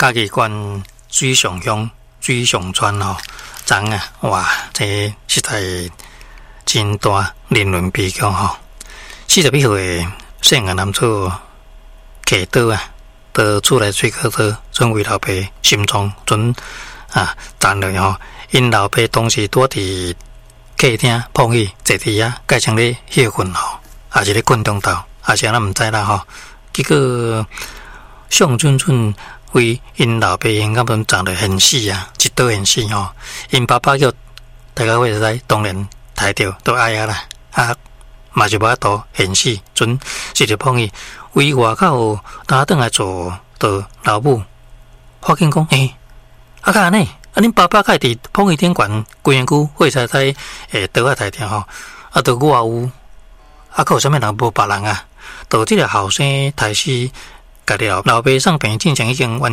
嘉义县水上乡水上村吼，长啊，哇，这实在真大人伦悲剧吼。41岁姓个男子骑刀啊，到厝内水沟头，准为老爸心脏准斩了吼。因老爸当时躲伫客厅碰椅坐伫啊，改成咧休困吼，也是咧困中斗，也是咱毋知啦吼。结果向准准为因老爸因根本长得很死啊，一刀很死吼。因爸爸叫大家会知，当然抬着都爱啊啦，嘛是无法度很死，准是着碰伊为外口打转来做到老母，发现讲较安尼。恁爸爸开伫碰伊顶悬规身躯血菜菜刀啊抬着吼，到我有，还有啥物人无别人啊？到即个后生开始，家己老爸送病进前已经完。